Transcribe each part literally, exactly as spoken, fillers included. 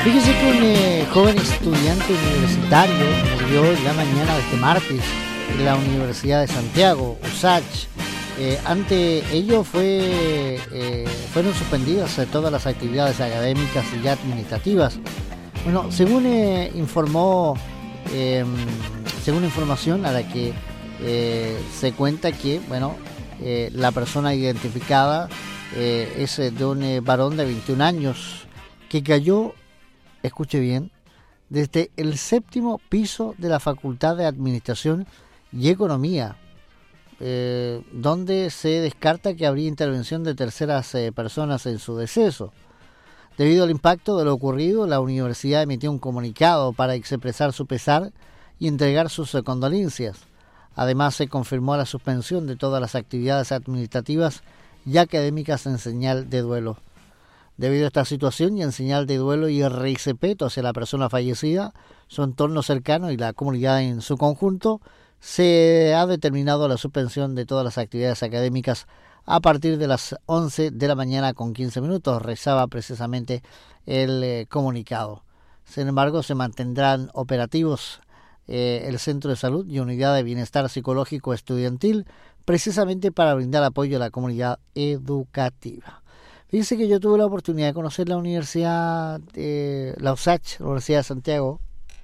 Fíjese que un eh, joven estudiante universitario murió en la mañana de este martes en la Universidad de Santiago, U S A Ch. Eh, ante ello fue, eh, fueron suspendidas eh, todas las actividades académicas y administrativas. Bueno, según eh, informó, eh, según información a la que eh, se cuenta que, bueno, eh, la persona identificada eh, es de un eh, varón de veintiún años que cayó, escuche bien, desde el séptimo piso de la Facultad de Administración y Economía, eh, donde se descarta que habría intervención de terceras eh, personas en su deceso. Debido al impacto de lo ocurrido, la universidad emitió un comunicado para expresar su pesar y entregar sus eh, condolencias. Además, se confirmó la suspensión de todas las actividades administrativas y académicas en señal de duelo. Debido a esta situación y en señal de duelo y respeto hacia la persona fallecida, su entorno cercano y la comunidad en su conjunto, se ha determinado la suspensión de todas las actividades académicas a partir de las once de la mañana con quince minutos, rezaba precisamente el eh, comunicado. Sin embargo, se mantendrán operativos eh, el Centro de Salud y Unidad de Bienestar Psicológico Estudiantil, precisamente para brindar apoyo a la comunidad educativa. Fíjense que yo tuve la oportunidad de conocer la Universidad, eh, la U S A Ch, la Universidad de Santiago.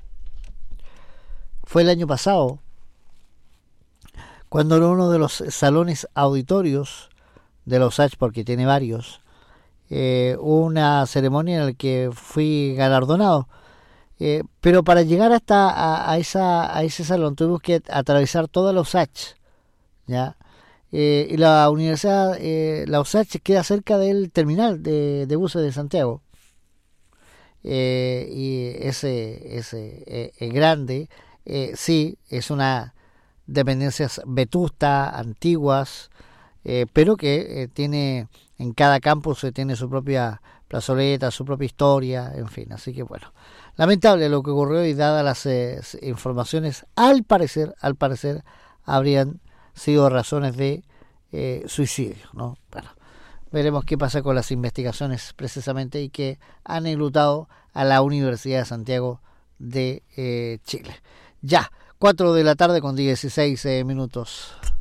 Fue el año pasado, cuando en uno de los salones auditorios de la U S A Ch, porque tiene varios, eh, hubo una ceremonia en la que fui galardonado. Eh, pero para llegar hasta a, a, esa, a ese salón tuvimos que atravesar toda la U S A Ch, ¿ya? Eh, y la universidad, eh, la U S A Ch queda cerca del terminal de, de buses de Santiago. Eh, y ese, ese eh, es grande, eh, sí, es una dependencias vetustas, antiguas, eh, pero que eh, tiene, en cada campus eh, tiene su propia plazoleta, su propia historia, en fin, así que bueno, lamentable lo que ocurrió y dadas las eh, informaciones, al parecer, al parecer, habrían sido razones de eh, suicidio, ¿no? Bueno, veremos qué pasa con las investigaciones precisamente y que han enlutado a la Universidad de Santiago de eh, Chile. Ya, cuatro de la tarde con dieciséis eh, minutos.